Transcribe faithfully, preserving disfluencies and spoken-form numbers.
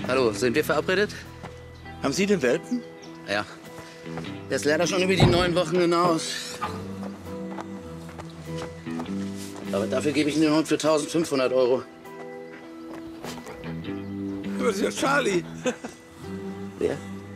Hallo, sind wir verabredet? Haben Sie den Welpen? Ja. Der ist leider schon über die neun Wochen hinaus. Aber dafür gebe ich Ihnen den Hund für eintausendfünfhundert Euro. Das ist ja Charlie. Wer?